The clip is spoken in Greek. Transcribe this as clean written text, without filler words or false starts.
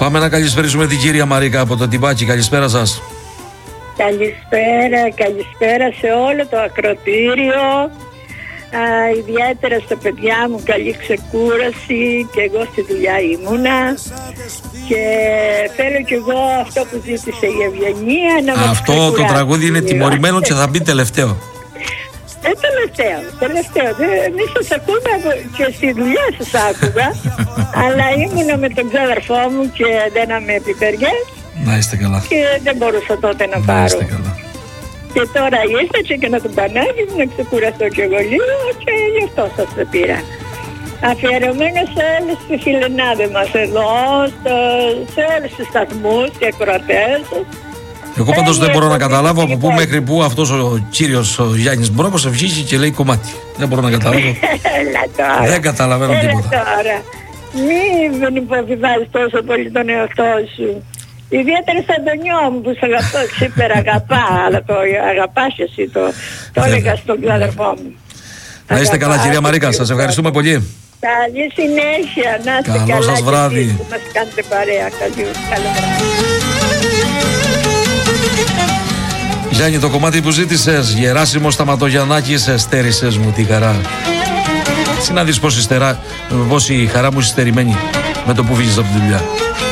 Πάμε να καλησπέρισουμε την κυρία Μαρίκα από το Τιμπάκι. Καλησπέρα σας. Καλησπέρα σε όλο το ακροτήριο. Ιδιαίτερα στα παιδιά μου καλή ξεκούραση, και εγώ στη δουλειά ήμουνα και θέλω κι εγώ αυτό που ζήτησε η Ευγενία να μας Αυτό το τραγούδι είναι τιμωρημένο και θα μπει τελευταίο. Τελευταίο. Εμείς σας ακούμε και στη δουλειά σας άκουγα, αλλά ήμουνα με τον ξάδερφό μου και δέναμε πιπεριές. Να είστε καλά. Και δεν μπορούσα τότε να πάρω. Είστε καλά. Και τώρα ήρθατε και να τον πανάγει να ξεκουραστώ κι εγώ λίγο και γι' αυτό σας το πήρα. Αφιερωμένο σε όλες τις φιλενάδες μας εδώ, σε όλους τους σταθμούς και ακροατές. Εγώ πάντως δεν μπορώ να καταλάβω από πού μέχρι πού αυτός ο κύριος ο Γιάννης Μπρόκος ευχήσει και λέει κομμάτι. Δεν μπορώ να καταλάβω. Δεν καταλαβαίνω τίποτα. Μην υποβιβάζεις τόσο πολύ τον εαυτό σου. Ιδιαίτερα σαν τον νιό μου που σε αγαπώ, αγαπά, αλλά το αγαπάς εσύ, το έλεγα στον αδερφό μου. Να είστε καλά κυρία Μαρίκα, σας ευχαριστούμε πολύ. Καλή συνέχεια, να είστε καλά. Καλό σας βράδυ. Που μας κάνετε παρέα. Καλό βράδυ. Γιάννη, το κομμάτι που ζήτησες, Γεράσιμο Σταματογιαννάκης, στέρισες μου τη χαρά. Τι να δεις πόση χαρά μου είσαι στερημένη με το που βγεις από τη δουλειά.